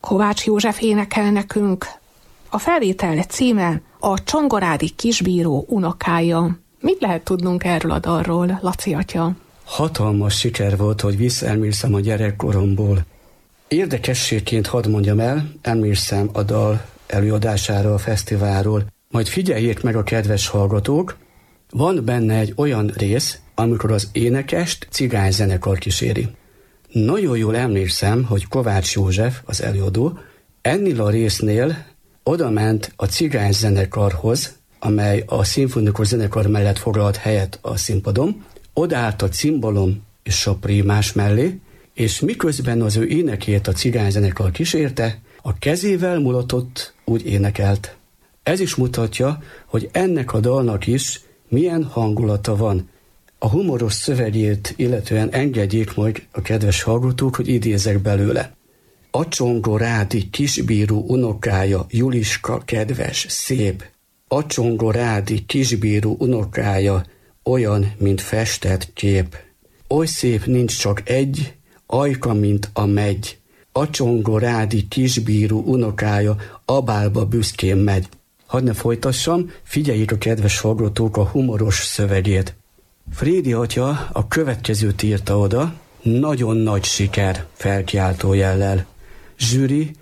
Kovács József énekel nekünk. A felvétel címe a Csongorádi kisbíró unokája. Mit lehet tudnunk erről a dalról, Laci atya? Hatalmas siker volt, hogy visszaemlékszem a gyerekkoromból. Érdekességként hadd mondjam el, emlékszem a dal előadására a fesztiválról. Majd figyeljék meg a kedves hallgatók, van benne egy olyan rész, amikor az énekest cigányzenekar kíséri. Nagyon jól emlékszem, hogy Kovács József, az előadó, ennél a résznél odament a cigányzenekarhoz, amely a szimfonikus zenekar mellett foglalt helyet a színpadon, odaállt a cimbalom és a prímás mellé, és miközben az ő énekét a cigányzenekar kísérte, a kezével mulatott, úgy énekelt. Ez is mutatja, hogy ennek a dalnak is milyen hangulata van. A humoros szövegét illetően engedjék majd a kedves hallgatók, hogy idézek belőle. A csongorádi kisbíró unokája, Juliska kedves, szép. A csongorádi kisbíró unokája, olyan, mint festett kép. Oly szép nincs csak egy, ajka, mint a megy. A csongorádi kisbíró unokája, abálba büszkén megy. Hadd ne folytassam, figyeljék a kedves hallgatók a humoros szövegét. Frédi atya a következőt írta oda, nagyon nagy siker felkiáltójellel. Zsűri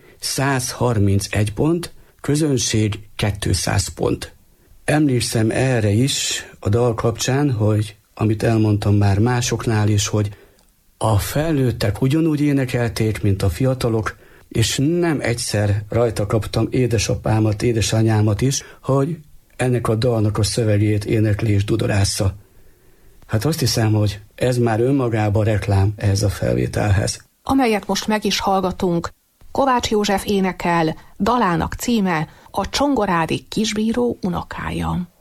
131 pont, közönség 200 pont. Emlékszem erre is a dal kapcsán, hogy amit elmondtam már másoknál is, hogy a felnőttek ugyanúgy énekelték, mint a fiatalok, és nem egyszer rajta kaptam édesapámat, édesanyámat is, hogy ennek a dalnak a szövegét énekli és dudorásza. Hát azt hiszem, hogy ez már önmagában reklám ehhez a felvételhez. Amelyet most meg is hallgatunk, Kovács József énekel, dalának címe a Csongorádi kisbíró unokája.